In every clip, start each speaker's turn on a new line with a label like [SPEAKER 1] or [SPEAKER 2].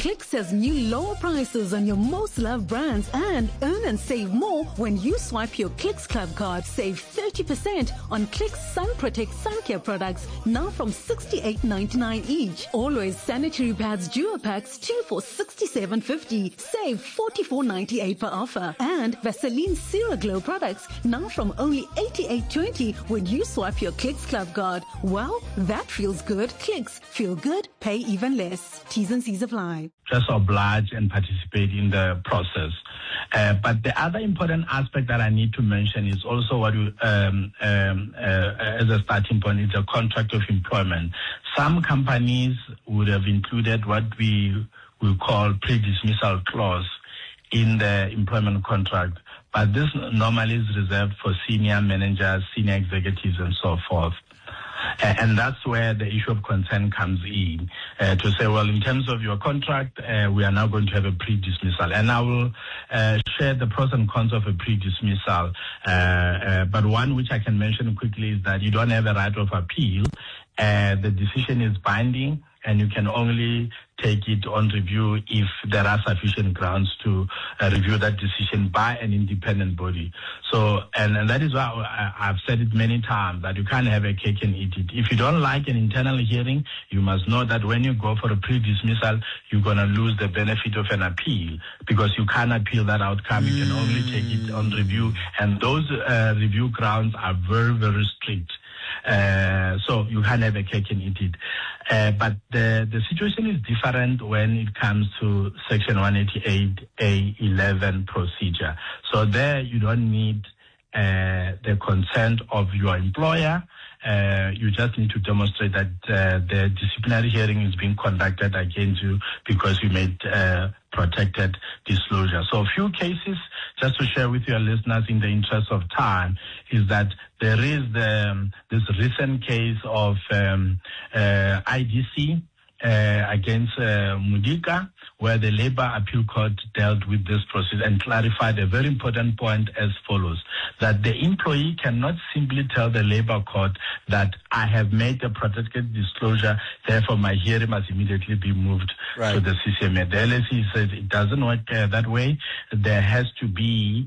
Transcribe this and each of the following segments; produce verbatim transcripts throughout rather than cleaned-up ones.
[SPEAKER 1] Clicks has new lower prices on your most loved brands, and earn and save more when you swipe your Clicks Club card. Save thirty percent on Clicks Sun Protect Sun Care products, now from sixty-eight ninety-nine each. Always sanitary pads duo packs, two for sixty-seven fifty. Save forty-four ninety-eight per offer. And Vaseline Seroglow products, now from only eighty-eight twenty when you swipe your Clicks Club card. Well, that feels good. Clicks, feel good, pay even less. T's and C's apply.
[SPEAKER 2] Just oblige and participate in the process. Uh, but the other important aspect that I need to mention is also what you, um, um, uh, as a starting point, is a contract of employment. Some companies would have included what we will call pre-dismissal clause in the employment contract, but this normally is reserved for senior managers, senior executives, and so forth. Uh, and that's where the issue of concern comes in, uh, to say, well, in terms of your contract, uh, we are now going to have a pre-dismissal. And I will uh, share the pros and cons of a pre-dismissal. Uh, uh, but one which I can mention quickly is that you don't have a right of appeal. Uh, the decision is binding, and you can only take it on review if there are sufficient grounds to uh, review that decision by an independent body. So, and, and that is why I, I've said it many times, that you can't have a cake and eat it. If you don't like an internal hearing, you must know that when you go for a pre-dismissal, you're going to lose the benefit of an appeal, because you can't appeal that outcome. You can only take it on review, and those uh, review grounds are very, very strict. Uh, so you can't have a cake and eat it. Uh, but the, the situation is different when it comes to Section one eighty-eight A eleven procedure. So there you don't need uh, the consent of your employer. Uh, you just need to demonstrate that uh, the disciplinary hearing is being conducted against you because you made uh, protected disclosure. So a few cases, just to share with your listeners in the interest of time, is that there is the, um, this recent case of um, uh, I D C uh, against uh, Mudika, where the Labor Appeal Court dealt with this process and clarified a very important point as follows, that the employee cannot simply tell the Labor Court that I have made a protected disclosure, therefore my hearing must immediately be moved right to the C C M A. The L S E says it doesn't work uh, that way. There has to be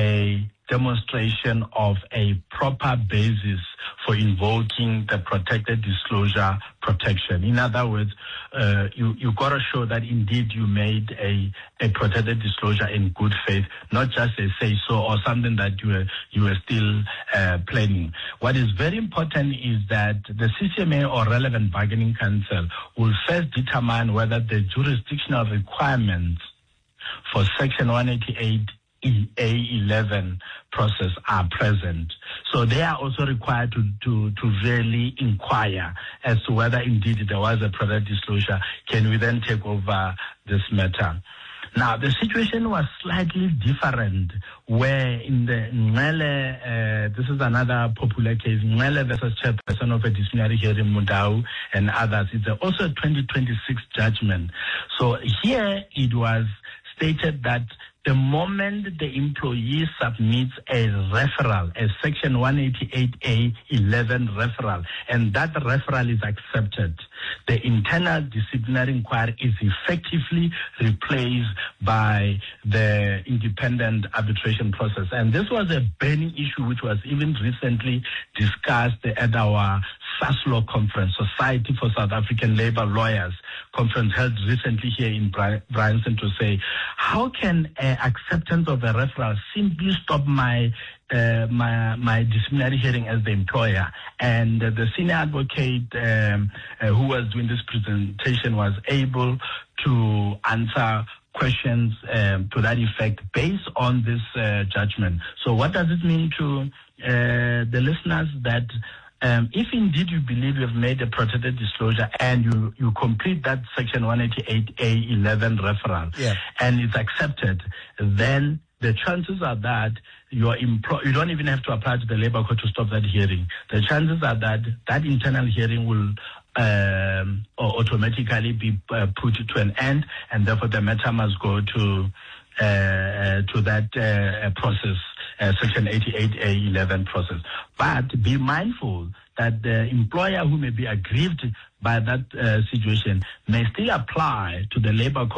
[SPEAKER 2] a demonstration of a proper basis for invoking the protected disclosure protection. In other words, uh, you, you got to show that indeed you made a, a protected disclosure in good faith, not just a say so or something that you were, you were still uh, planning. What is very important is that the C C M A or relevant bargaining council will first determine whether the jurisdictional requirements for Section one eighty-eight A eleven process are present. So they are also required to, to, to really inquire as to whether indeed there was a protected disclosure. Can we then take over this matter? Now, the situation was slightly different where in the Ngwele, uh, this is another popular case, Ngwele versus chairperson of a disciplinary hearing, Mudau, and others. It's also a twenty twenty-six judgment. So here it was stated that the moment the employee submits a referral, a Section one eighty-eight A eleven referral, and that referral is accepted, the internal disciplinary inquiry is effectively replaced by the independent arbitration process. And this was a burning issue which was even recently discussed at our S A S Law conference, Society for South African Labour Lawyers conference held recently here in Bryanston, to say, how can uh, acceptance of a referral simply stop my uh, my my disciplinary hearing as the employer? And uh, the senior advocate um, uh, who was doing this presentation was able to answer questions um, to that effect based on this uh, judgment. So what does it mean to uh, the listeners? That Um, if indeed you believe you have made a protected disclosure and you, you complete that Section one eighty-eight A eleven referral, yeah, and it's accepted, then the chances are that your empl- you don't even have to apply to the Labour Court to stop that hearing. The chances are that that internal hearing will um, automatically be uh, put to an end, and therefore the matter must go to uh, to that uh, process. Uh, Section eighty-eight A eleven process. But be mindful that the employer who may be aggrieved by that uh, situation may still apply to the Labour Court